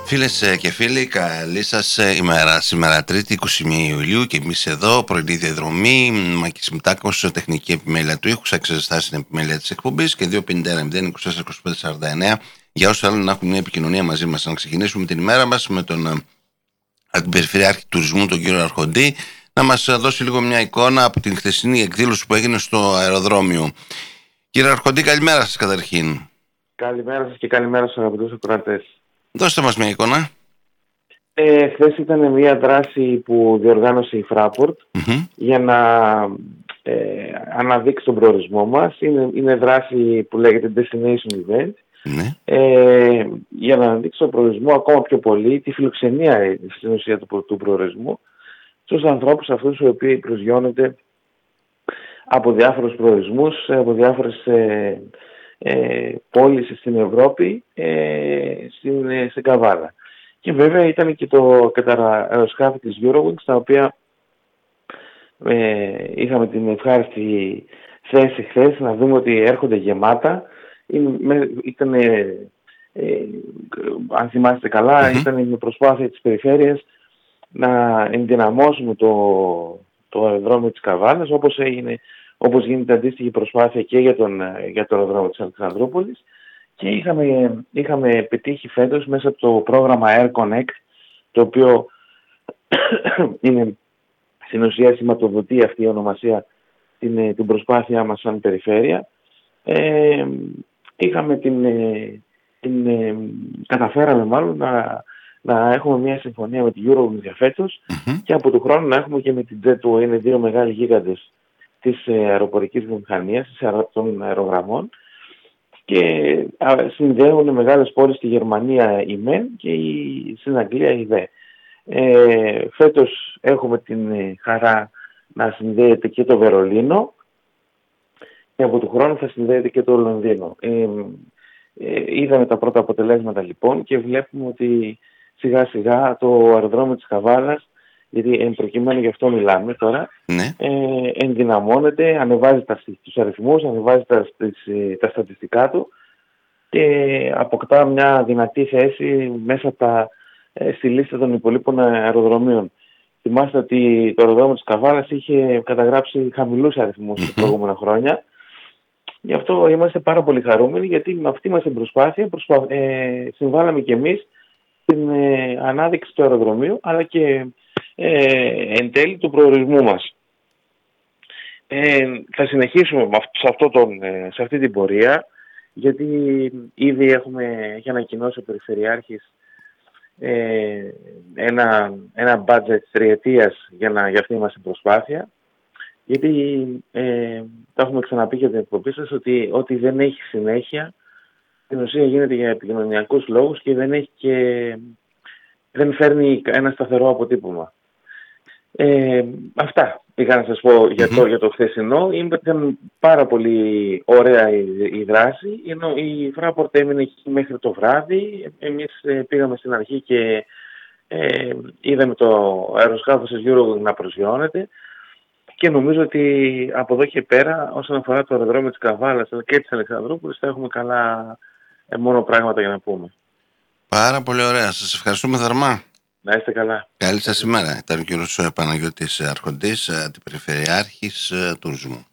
Φίλες και φίλοι, καλή σας ημέρα. Σήμερα Τρίτη 21 Ιουλίου και εμείς εδώ, πρωινή διαδρομή. Μάκης Μητάκος, τεχνική επιμέλεια του ήχου, εξεταστάσει στην επιμέλεια της εκπομπής και 251-024-2549 για όσους θέλουν να έχουν μια επικοινωνία μαζί μας. Να ξεκινήσουμε την ημέρα μας με τον Αντιπεριφερειάρχη Τουρισμού, τον κύριο Αρχοντή, να μας δώσει λίγο μια εικόνα από την χθεσινή εκδήλωση που έγινε στο αεροδρόμιο. Κύριε Αρχοντή, καλημέρα σας καταρχήν. Καλημέρα σας και καλημέρα στους αγαπητούς ακροατές. Δώστε μας μια εικόνα. Χθες ήταν μια δράση που διοργάνωσε η Fraport για να αναδείξει τον προορισμό μας. Είναι δράση που λέγεται Destination Event. Για να αναδείξει τον προορισμό ακόμα πιο πολύ, τη φιλοξενία στην ουσία του προορισμού στους ανθρώπους αυτούς οι οποίοι προσγειώνονται από διάφορους προορισμούς, από διάφορες πόλεις στην Ευρώπη, στην Καβάλα. Και βέβαια ήταν και τα αεροσκάφη της Eurowings, τα οποία είχαμε την ευχάριστη θέση χθες να δούμε ότι έρχονται γεμάτα. Ήταν, αν θυμάστε καλά, ήταν μια προσπάθεια της περιφέρειας να ενδυναμώσουμε το αεροδρόμιο της Καβάλας, όπως γίνεται αντίστοιχη προσπάθεια και για το αεροδρόμιο της Αλεξανδρούπολης, και είχαμε πετύχει φέτος μέσα από το πρόγραμμα Air Connect, το οποίο είναι στην ουσία σηματοδοτεί αυτή η ονομασία την προσπάθειά μας σαν περιφέρεια. Καταφέραμε μάλλον να έχουμε μια συμφωνία με την Eurowings για φέτος και από του χρόνου να έχουμε και με την Jet2. Είναι δύο μεγάλοι γίγαντες της αεροπορικής βιομηχανίας, των αερογραμμών, και συνδέουν μεγάλες πόλεις στη Γερμανία η ΜΕΝ και στην Αγγλία η ΔΕ. Φέτος έχουμε την χαρά να συνδέεται και το Βερολίνο και από του χρόνου θα συνδέεται και το Λονδίνο. Είδαμε τα πρώτα αποτελέσματα λοιπόν και βλέπουμε ότι σιγά σιγά το αεροδρόμιο της Καβάλας, γιατί προκειμένου γι' αυτό μιλάμε τώρα, ενδυναμώνεται, ανεβάζει τους αριθμούς, ανεβάζει τα στατιστικά του και αποκτά μια δυνατή θέση μέσα στη λίστα των υπολείπων αεροδρομίων. Θυμάστε ότι το αεροδρόμιο της Καβάλας είχε καταγράψει χαμηλούς αριθμούς τα προηγούμενα χρόνια. Γι' αυτό είμαστε πάρα πολύ χαρούμενοι, γιατί με αυτή μας την προσπάθεια συμβάλαμε και εμείς στην ανάδειξη του αεροδρομίου, αλλά και εν τέλει του προορισμού μας. Θα συνεχίσουμε σε αυτή την πορεία, γιατί ήδη έχει ανακοινώσει ο Περιφερειάρχης ένα budget τριετίας για αυτή μας την προσπάθεια, γιατί τα έχουμε ξαναπεί για την εκπομπή σας ότι ό,τι δεν έχει συνέχεια στην ουσία γίνεται για επικοινωνιακούς λόγους και δεν φέρνει ένα σταθερό αποτύπωμα. Αυτά είχα να σας πω για το χθεσινό. Ήταν πάρα πολύ ωραία η δράση, ενώ η Fraport έμεινε μέχρι το βράδυ. Εμείς πήγαμε στην αρχή και είδαμε το αεροσκάφος της Eurowings να προσγειώνεται, και νομίζω ότι από εδώ και πέρα, όσον αφορά το αεροδρόμιο της Καβάλας και της Αλεξανδρούπολης, θα έχουμε καλά μόνο πράγματα για να πούμε. Πάρα πολύ ωραία. Σας ευχαριστούμε θερμά. Να είστε καλά. Καλή σας ημέρα. Ήταν ο κύριος Παναγιώτης Αρχοντής, Αντιπεριφερειάρχης Τουρισμού.